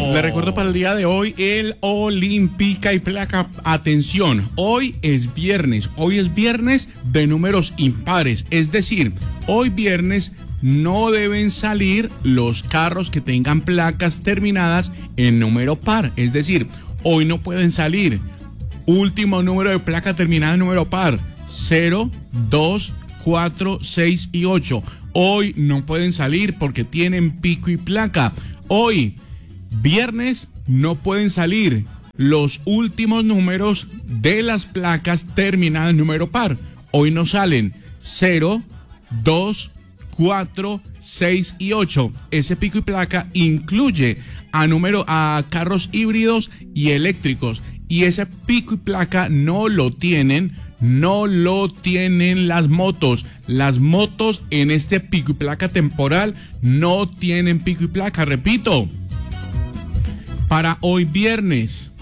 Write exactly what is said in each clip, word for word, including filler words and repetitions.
Le recuerdo para el día de hoy el Olímpica y Placa. Atención, hoy es viernes. Hoy es viernes de números impares. Es decir, hoy viernes no deben salir los carros que tengan placas terminadas en número par. Es decir, hoy no pueden salir. Último número de placa terminada en número par. cero, dos, cuatro, seis y ocho. Hoy no pueden salir porque tienen pico y placa. Hoy, viernes, no pueden salir los últimos números de las placas terminadas en número par. Hoy no salen cero, dos, cuatro, seis y ocho. Ese pico y placa incluye a número a carros híbridos y eléctricos. Y ese pico y placa no lo tienen, no lo tienen las motos. Las motos en este pico y placa temporal no tienen pico y placa. Repito, para hoy viernes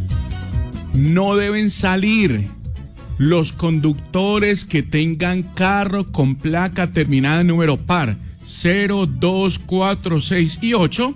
no deben salir los conductores que tengan carro con placa terminada en número par cero, dos, cuatro, seis y ocho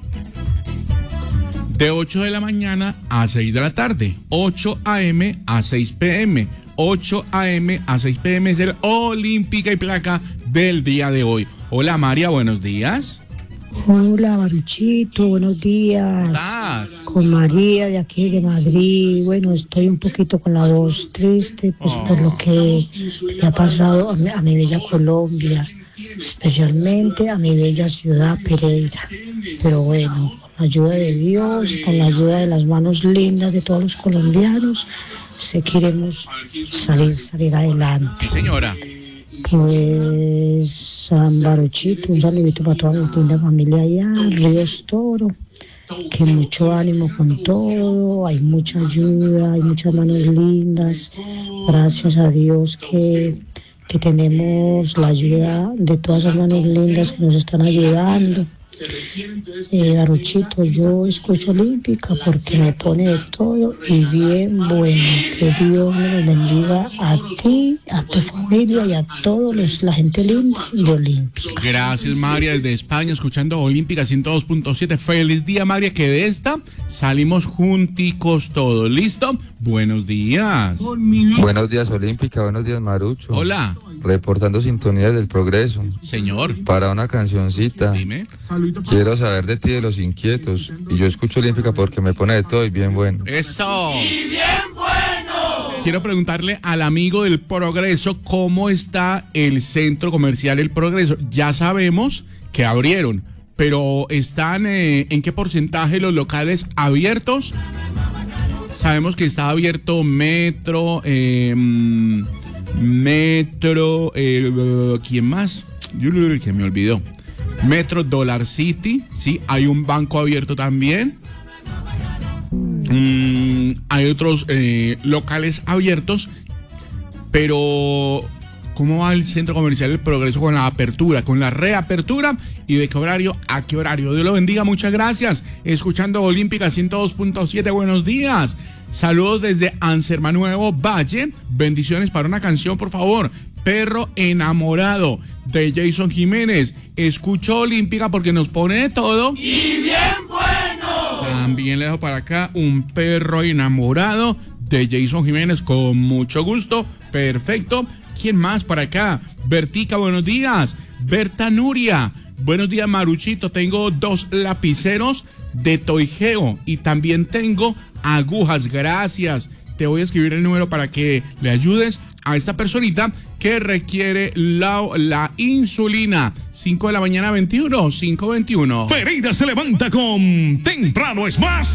de ocho de la mañana a seis de la tarde, ocho a eme a seis pe eme, ocho a eme a seis pe eme es el Olímpica y Placa del día de hoy. Hola María, buenos días. Hola Maruchito, buenos días. ¿Estás? Con María de aquí de Madrid. Bueno, estoy un poquito con la voz triste, pues oh. por lo que le ha pasado a mi, a mi bella Colombia, especialmente a mi bella ciudad Pereira. Pero bueno, con la ayuda de Dios, con la ayuda de las manos lindas de todos los colombianos, sé que iremos salir, salir adelante. Sí, señora. Pues San Baruchito, un saludito para toda mi linda familia allá, Ríos Toro, que mucho ánimo con todo, hay mucha ayuda, hay muchas manos lindas, gracias a Dios que, que tenemos la ayuda de todas esas manos lindas que nos están ayudando. Eh, Baruchito, yo escucho Olímpica porque me pone de todo y bien bueno. Que Dios me los bendiga a ti, a tu familia y a todos los, la gente linda de Olímpica. Gracias María, desde España escuchando Olímpica ciento dos punto siete. Feliz día María, que de esta salimos junticos todos. ¿Listo? Buenos días. Buenos días Olímpica, buenos días Marucho. Hola. Reportando sintonías del progreso. Señor. Para una cancioncita. Dime. Quiero saber de ti de los inquietos. Y yo escucho Olímpica porque me pone de todo y bien bueno. ¡Eso! ¡Y bien bueno! Quiero preguntarle al amigo del Progreso cómo está el centro comercial El Progreso. Ya sabemos que abrieron, pero ¿están eh, en qué porcentaje los locales abiertos? Sabemos que está abierto Metro, eh, Metro, eh, ¿quién más? Que me olvidó. Metro, Dollar City, sí, hay un banco abierto también. Mm, hay otros eh, locales abiertos, pero ¿cómo va el centro comercial El Progreso con la apertura, con la reapertura? ¿Y de qué horario a qué horario? Dios lo bendiga, muchas gracias. Escuchando Olímpica ciento dos punto siete, buenos días. Saludos desde Anserma Nuevo Valle. Bendiciones para una canción, por favor. Perro enamorado, de Jason Jiménez. Escucho Olímpica porque nos pone de todo. ¡Y bien bueno! También le dejo para acá un perro enamorado de Jason Jiménez, con mucho gusto. Perfecto. ¿Quién más para acá? Bertica, buenos días. Berta Nuria. Buenos días, Maruchito. Tengo dos lapiceros de Toigeo y también tengo agujas. Gracias. Te voy a escribir el número para que le ayudes a esta personita que requiere la, la insulina. cinco de la mañana, veintiuno, cinco veintiuno. Pereira se levanta con Temprano es Más.